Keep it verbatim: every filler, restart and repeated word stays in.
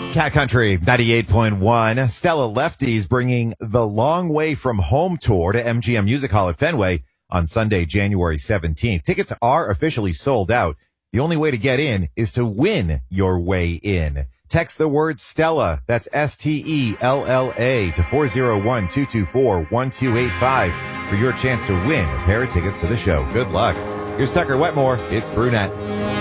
Cat Country ninety-eight point one. Stella Lefty's bringing the Long Way From Home tour to M G M Music Hall at Fenway on Sunday, January seventeenth. Tickets are officially sold out. The only way to get in is to win your way in. Text the word Stella, that's S T E L L A, to four oh one, two two four, one two eight five for your chance to win a pair of tickets to the show. Good luck. Here's Tucker Wetmore. It's Brunette.